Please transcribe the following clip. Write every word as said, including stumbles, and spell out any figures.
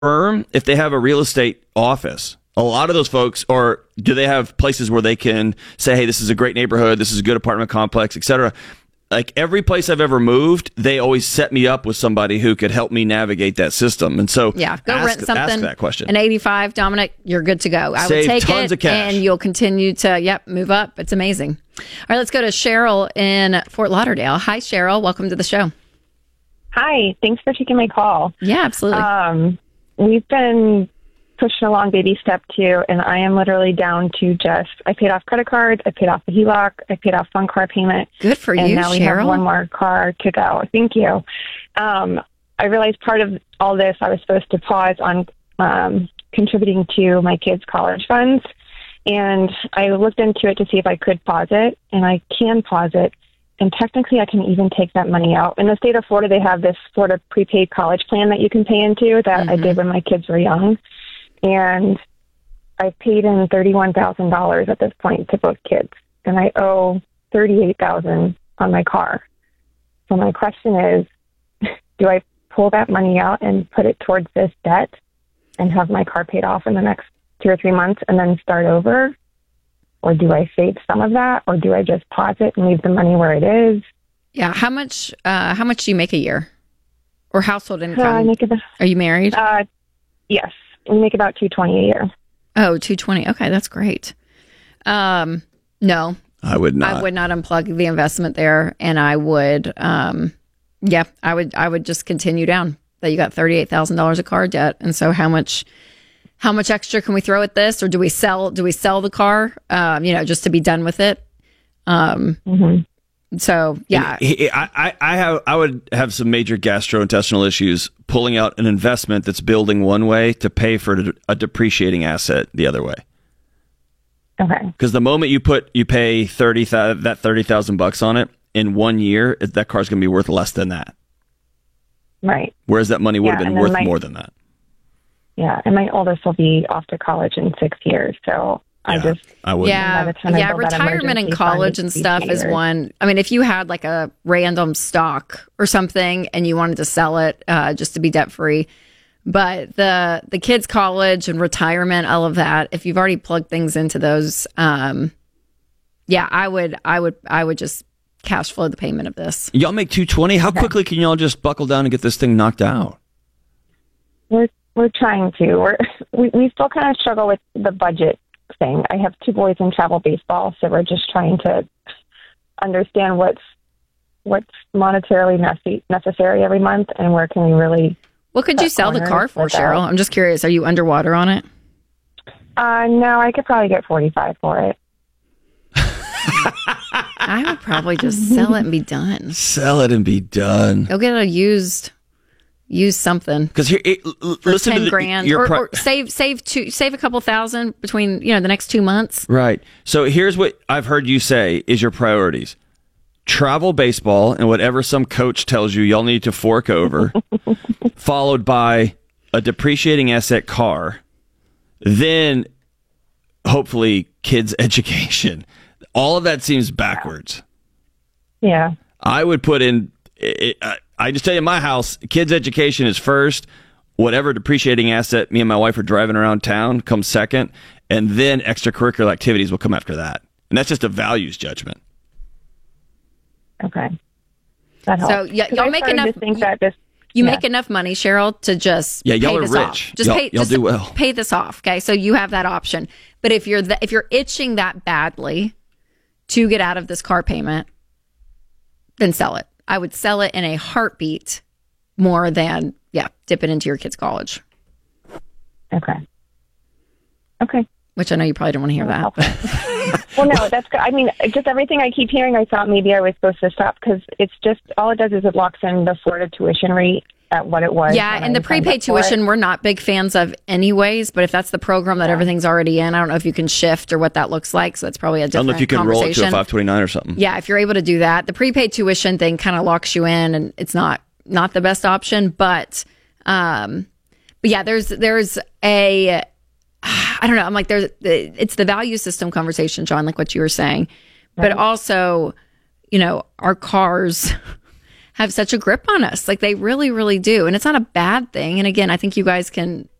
firm, if they have a real estate office, a lot of those folks, or do they have places where they can say, hey, this is a great neighborhood, this is a good apartment complex, et cetera. Like every place I've ever moved, they always set me up with somebody who could help me navigate that system. And so yeah, go ask, rent something. Ask that question. An eighty-five, Dominic, you're good to go. I Save would take tons it of cash. and you'll continue to, yep, move up. It's amazing. All right, let's go to Cheryl in Fort Lauderdale. Hi, Cheryl. Welcome to the show. Hi. Thanks for taking my call. Yeah, absolutely. Um, we've been pushing along baby step two, and I am literally down to just, I paid off credit cards, I paid off the H E L O C, I paid off one car payment. Good for and you, now we Cheryl. have one more car to go. Thank you. Um, I realized part of all this, I was supposed to pause on um, contributing to my kids' college funds, and I looked into it to see if I could pause it, and I can pause it, and technically I can even take that money out. In the state of Florida, they have this Florida prepaid college plan that you can pay into that mm-hmm. I did when my kids were young. And I paid in thirty-one thousand dollars at this point to both kids, and I owe thirty-eight thousand dollars on my car. So my question is, do I pull that money out and put it towards this debt and have my car paid off in the next two or three months and then start over? Or do I save some of that, or do I just pause it and leave the money where it is? Yeah. How much, uh, how much do you make a year? Or household income? Uh, I make about, Are you married? Uh, yes. We make about two hundred twenty dollars a year. Oh, two hundred twenty dollars. Okay, that's great. Um, no. I would not. I would not unplug the investment there, and I would, um, yeah, I would I would just continue down. That you got thirty-eight thousand dollars of car debt, and so how much how much extra can we throw at this, or do we sell do we sell the car, um, you know, just to be done with it? Um, mm-hmm. So yeah, he, I, I have I would have some major gastrointestinal issues pulling out an investment that's building one way to pay for a depreciating asset the other way. Okay. Because the moment you put you pay thirty that thirty thousand bucks on it in one year, that car's going to be worth less than that. Right. Whereas that money would yeah, have been and worth my, more than that. Yeah, and my oldest will be off to college in six years, so. Yeah, I just, I would. Yeah, yeah. Retirement and college and stuff is one. I mean, if you had like a random stock or something and you wanted to sell it uh, just to be debt free, but the the kids' college and retirement, all of that, if you've already plugged things into those, um, yeah, I would, I would, I would just cash flow the payment of this. Y'all make two hundred twenty. How okay. quickly can y'all just buckle down and get this thing knocked out? We're we're trying to. We're we, we still kind of struggle with the budget thing. I have two boys in travel baseball, so we're just trying to understand what's what's monetarily nece- necessary every month and where can we really. What could you sell the car for, Cheryl? I'm just curious. Are you underwater on it? Uh, no, I could probably get forty-five for it. I would probably just sell it and be done. Sell it and be done. Go get a used. Use something because here, it, for listen ten to the, grand, your or, pri- or save save two save a couple thousand between you know the next two months. Right. So here's what I've heard you say is your priorities: travel baseball and whatever some coach tells you y'all need to fork over, followed by a depreciating asset car, then hopefully kids' education. All of that seems backwards. Yeah. I would put in. It, I, I just tell you, in my house, kids' education is first. Whatever depreciating asset me and my wife are driving around town comes second, and then extracurricular activities will come after that. And that's just a values judgment. Okay, that helps. So yeah, y'all make enough. To think that this, you yeah. make enough money, Cheryl, to just yeah, y'all pay are this rich. off. Just y'all, pay. Y'all just do well. Pay this off. Okay, so you have that option. But if you're the, if you're itching that badly to get out of this car payment, then sell it. I would sell it in a heartbeat more than, yeah, dip it into your kid's college. Okay. Okay. Which I know you probably don't want to hear that. But. Well, no, that's good. I mean, just everything I keep hearing, I thought maybe I was supposed to stop because it's just, all it does is it locks in the Florida tuition rate at what it was. Yeah, and the prepaid tuition, we're not big fans of anyways, but if that's the program that yeah. everything's already in, I don't know if you can shift or what that looks like, so that's probably a different conversation. I don't know if you can roll it to a five twenty-nine or something. Yeah, if you're able to do that. The prepaid tuition thing kind of locks you in, and it's not not the best option, but um, but yeah, there's there's a, I don't know, I'm like, there's it's the value system conversation, John, like what you were saying, right. But also, you know, our cars have such a grip on us. Like they really, really do. And it's not a bad thing. And again, I think you guys can